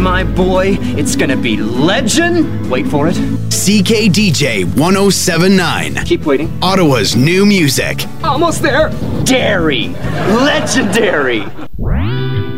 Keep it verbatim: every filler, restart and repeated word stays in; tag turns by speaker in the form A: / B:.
A: my boy. It's gonna be legend. Wait for it.
B: C K D J one oh seven point nine.
A: Keep waiting.
B: Ottawa's new music.
A: Almost there. Dairy. Legendary.